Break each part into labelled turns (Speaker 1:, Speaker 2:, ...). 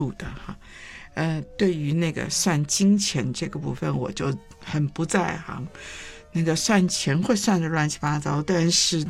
Speaker 1: 对于那个算金钱这个部分，我就很不在行。那个算钱会算得乱七八糟，但是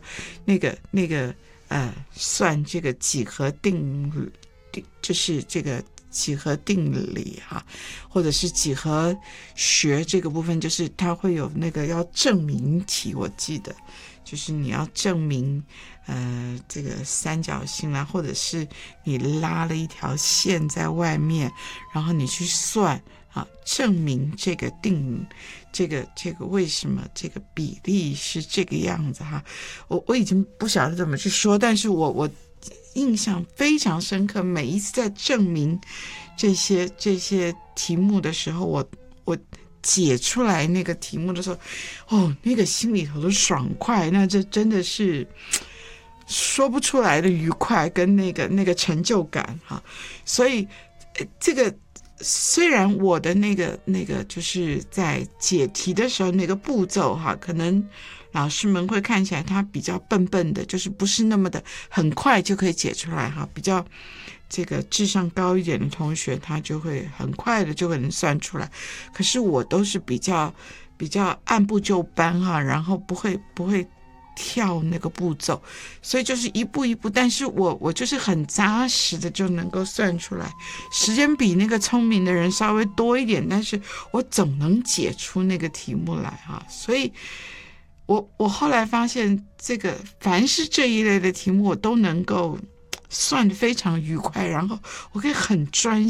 Speaker 1: 算这个几何定理，就是这个几何定理哈，或者是几何学这个部分，就是它会有那个要证明题，我记得就是你要证明这个三角形啦，或者是你拉了一条线在外面，然后你去算啊，证明这个这个为什么这个比例是这个样子哈。我已经不晓得怎么去说，但是我印象非常深刻，每一次在证明这些题目的时候，我解出来那个题目的时候，那个心里头的爽快，那这真的是说不出来的愉快跟那个成就感哈。所以这个虽然我的那个就是在解题的时候那个步骤哈，可能老师们会看起来他比较笨笨的，就是不是那么的很快就可以解出来哈，比较这个智商高一点的同学他就会很快的就可能算出来，可是我都是比较按部就班哈，然后不会跳那个步骤，所以就是一步一步，但是我就是很扎实的就能够算出来，时间比那个聪明的人稍微多一点，但是我总能解出那个题目来哈。所以我后来发现，这个凡是这一类的题目我都能够算得非常愉快，然后我可以很专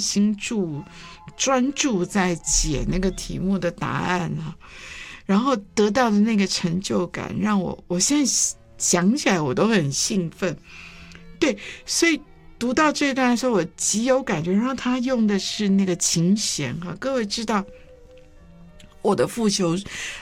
Speaker 1: 注在解那个题目的答案啊，然后得到的那个成就感让我现在想起来我都很兴奋。对，所以读到这段的时候我极有感觉，然后他用的是那个琴弦哈，各位知道我的副修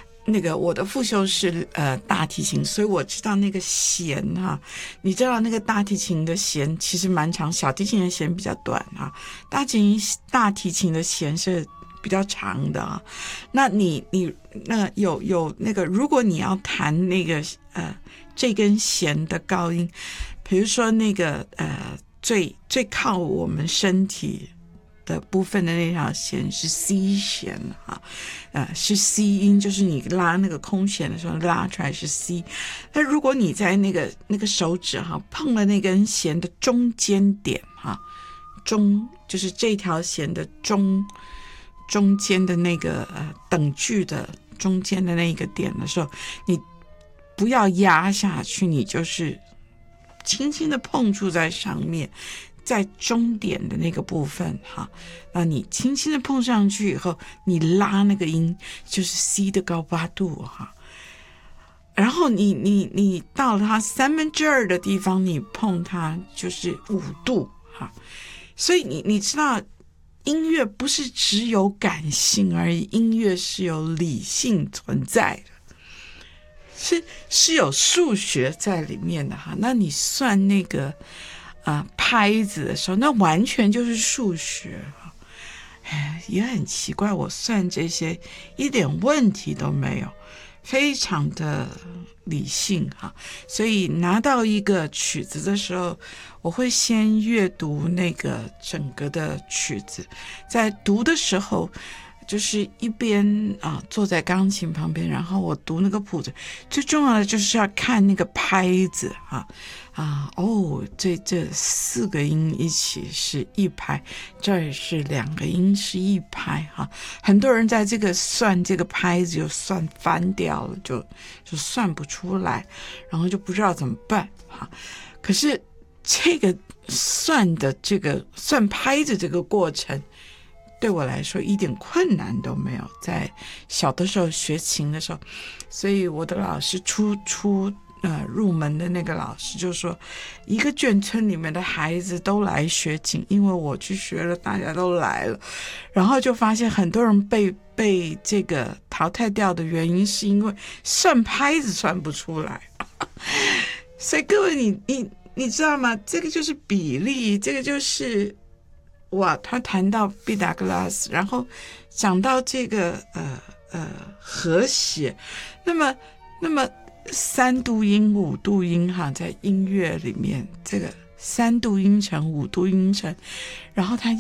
Speaker 1: 是大提琴，所以我知道那个弦哈，你知道那个大提琴的弦其实蛮长，小提琴的弦比较短哈，大提琴的弦是比较长的啊。那你那有那个，如果你要弹那个这根弦的高音，比如说那个最靠我们身体的部分的那条弦是 C 弦哈，是 C 音，就是你拉那个空弦的时候拉出来是 C。那如果你在那个手指哈碰了那根弦的中间点哈，就是这条弦的中间的那个等距的中间的那个点的时候，你不要压下去，你就是轻轻的碰触在上面，在终点的那个部分哈，那你轻轻的碰上去以后，你拉那个音就是 C 的高八度哈，然后你到了它2/3的地方，你碰它就是5度哈。所以你知道音乐不是只有感性而已，音乐是有理性存在的，是有数学在里面的哈。那你算那个拍子的时候，那完全就是数学哈。也很奇怪，我算这些一点问题都没有，非常的理性哈。所以拿到一个曲子的时候，我会先阅读那个整个的曲子，在读的时候就是一边坐在钢琴旁边，然后我读那个谱子，最重要的就是要看那个拍子这4个音一起是一拍，这也是2个音是一拍哈。很多人在这个算这个拍子就算翻掉了，就算不出来，然后就不知道怎么办哈。可是这个算拍子这个过程对我来说一点困难都没有，在小的时候学琴的时候，所以我的老师入门的那个老师就说，一个眷村里面的孩子都来学琴，因为我去学了，大家都来了，然后就发现很多人被这个淘汰掉的原因是因为算拍子算不出来。所以各位你知道吗？这个就是比例，这个就是他谈到毕达哥拉斯，然后讲到这个和谐，那么3度音5度音哈，在音乐里面这个3度音程5度音程，然后它